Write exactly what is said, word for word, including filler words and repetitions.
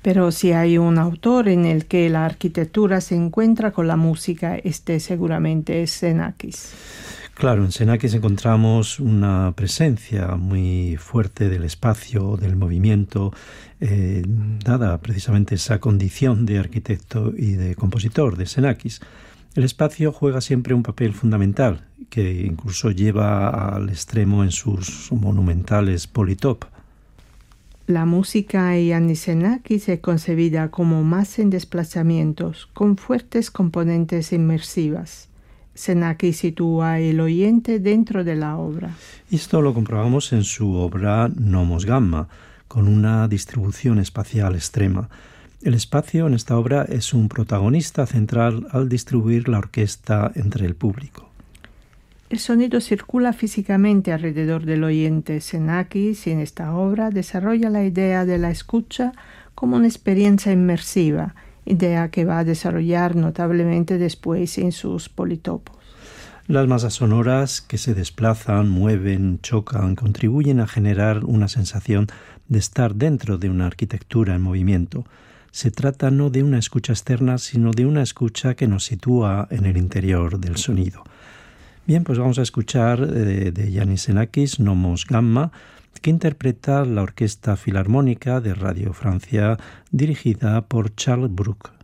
Pero si hay un autor en el que la arquitectura se encuentra con la música, este seguramente es Xenakis. Claro, en Xenakis encontramos una presencia muy fuerte del espacio, del movimiento, eh, dada precisamente esa condición de arquitecto y de compositor de Xenakis. El espacio juega siempre un papel fundamental, que incluso lleva al extremo en sus monumentales politop. La música de Yannis Xenakis es concebida como más en desplazamientos, con fuertes componentes inmersivas. Xenakis sitúa el oyente dentro de la obra. Esto lo comprobamos en su obra Nomos Gamma, con una distribución espacial extrema. El espacio en esta obra es un protagonista central al distribuir la orquesta entre el público. El sonido circula físicamente alrededor del oyente. Xenakis en esta obra desarrolla la idea de la escucha como una experiencia inmersiva, idea que va a desarrollar notablemente después en sus politopos. Las masas sonoras que se desplazan, mueven, chocan, contribuyen a generar una sensación de estar dentro de una arquitectura en movimiento. Se trata no de una escucha externa, sino de una escucha que nos sitúa en el interior del sonido. Bien, pues vamos a escuchar eh, de Yannis Xenakis, Nomos Gamma, que interpreta la Orquesta Filarmónica de Radio Francia, dirigida por Charles Bruck.